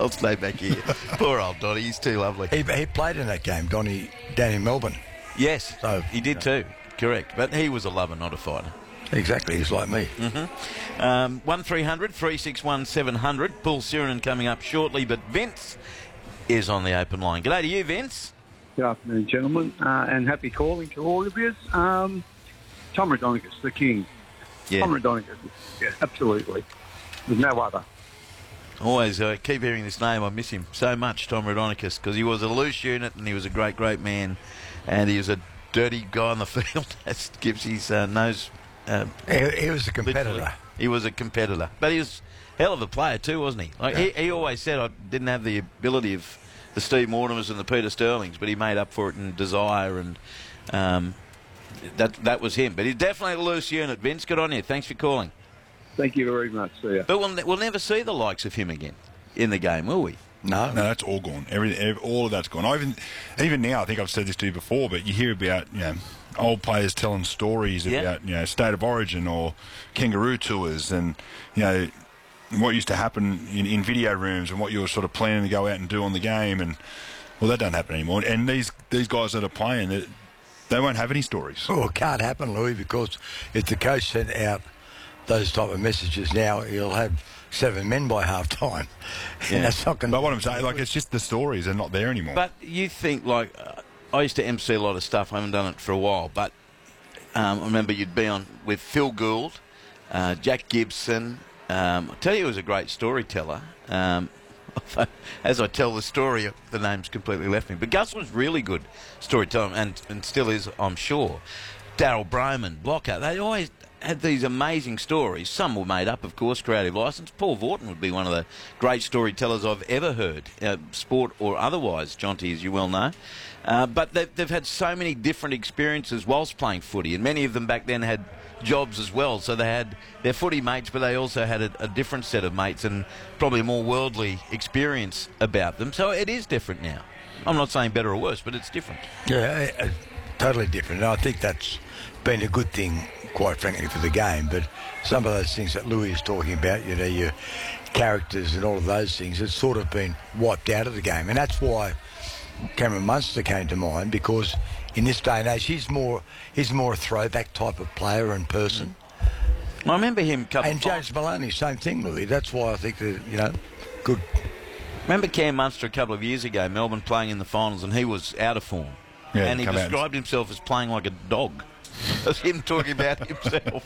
I'll stay back here. Poor old Donny, he's too lovely. He played in that game, down in Melbourne. Yes, So, he did too. Correct. But he was a lover, not a fighter. Exactly, he's like me. 1300 361 700. Paul Sirenen coming up shortly, but Vince is on the open line. G'day to you, Vince. Good afternoon, gentlemen, and happy calling to all of you. Tom Raudonikis, the king. Yeah. Tom Raudonikis, yeah, absolutely. There's no other. Always keep hearing this name. I miss him so much, Tom Raudonikis, because he was a loose unit and he was a great, great man, and he was a dirty guy on the field, as gives his nose. He was a competitor. Literally. He was a competitor, but he was a hell of a player too, wasn't he? Like he always said, I didn't have the ability of the Steve Mortimers and the Peter Sterlings, but he made up for it in desire, and that was him. But he's definitely a loose unit. Vince, good on you. Thanks for calling. Thank you very much. See ya. But we'll never see the likes of him again in the game, will we? No, that's all gone. All of that's gone. Even now, I think I've said this to you before, but you hear about old players telling stories about State of Origin or kangaroo tours, and what used to happen in video rooms and what you were sort of planning to go out and do on the game, and that don't happen anymore. And these guys that are playing, they won't have any stories. Well, it can't happen, Louis, because if the coach sent out those type of messages now, he'll have 7 men by half time. Yeah. That's not going to. But what I'm saying, it's just the stories are not there anymore. But you think, I used to MC a lot of stuff. I haven't done it for a while, but I remember you'd be on with Phil Gould, Jack Gibson. I tell you, he was a great storyteller. As I tell the story, the name's completely left me. But Gus was really good storyteller, and still is, I'm sure. Daryl Broman, Blocker, they always had these amazing stories. Some were made up, of course, creative license. Paul Vorton would be one of the great storytellers I've ever heard, sport or otherwise, Jonty, as you well know. But they've had so many different experiences whilst playing footy, and many of them back then had jobs as well. So they had their footy mates, but they also had a different set of mates and probably a more worldly experience about them. So it is different now. I'm not saying better or worse, but it's different. Yeah, totally different. And I think that's been a good thing, quite frankly, for the game. But some of those things that Louis is talking about, your characters and all of those things, it's sort of been wiped out of the game. And that's why Cameron Munster came to mind, because in this day and age, he's more a throwback type of player and person. I remember him And James Maloney, same thing, Louis. That's why I think that, good. Remember Cam Munster a couple of years ago, Melbourne playing in the finals, and he was out of form. Yeah, and he described himself as playing like a dog. That's him talking about himself.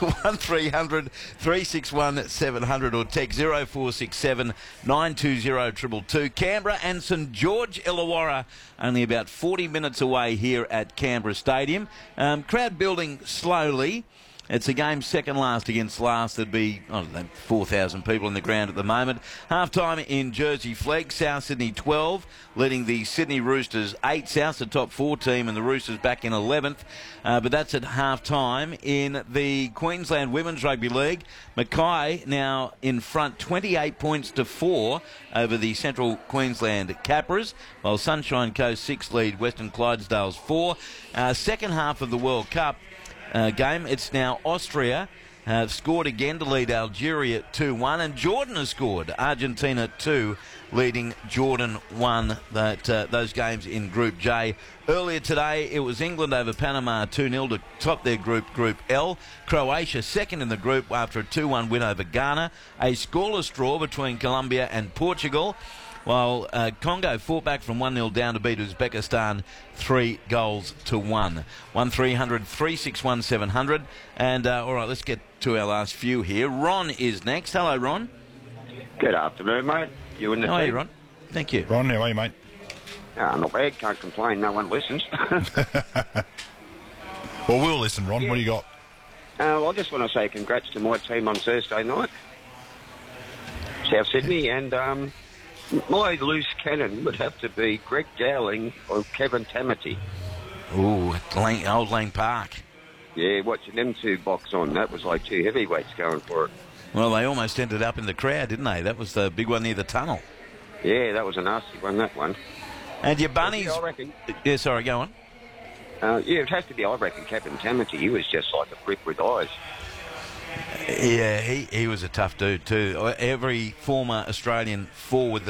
1300 361 700 or text 0467 920 222. Canberra and St George Illawarra only about 40 minutes away here at Canberra Stadium. Crowd building slowly. It's a game second last against last. There'd be, 4,000 people in the ground at the moment. Half-time in Jersey Flegg, South Sydney 12, leading the Sydney Roosters 8. South's the top 4 team and the Roosters back in 11th. But that's at half-time. In the Queensland Women's Rugby League, Mackay now in front 28 points to 4 over the Central Queensland Capras, while Sunshine Coast 6 lead Western Clydesdales 4. Second half of the World Cup game, it's now Austria have scored again to lead Algeria 2-1, and Jordan has scored. Argentina 2, leading Jordan 1. Those games in Group J. Earlier today, it was England over Panama 2-0 to top their group, Group L. Croatia second in the group after a 2-1 win over Ghana. A scoreless draw between Colombia and Portugal, while Congo fought back from 1-0 down to beat Uzbekistan 3-1. 1300 361 700. And all right, let's get to our last few here. Ron is next. Hello, Ron. Good afternoon, mate. You and the How are you, team? Ron? Thank you. Ron, how are you, mate? Not bad. Can't complain. No one listens. Well, we'll listen, Ron. What do you got? I just want to say congrats to my team on Thursday night, South Sydney, and my loose cannon would have to be Greg Dowling or Kevin Tamati. Ooh, at Old Lane Park. Yeah, watching them two box on, that was like 2 heavyweights going for it. Well, they almost ended up in the crowd, didn't they? That was the big one near the tunnel. Yeah, that was a nasty one, that one. And your bunnies... I reckon. Yeah, sorry, go on. Yeah, it has to be, I reckon, Kevin Tamati. He was just like a brick with eyes. Yeah, he was a tough dude too. Every former Australian forward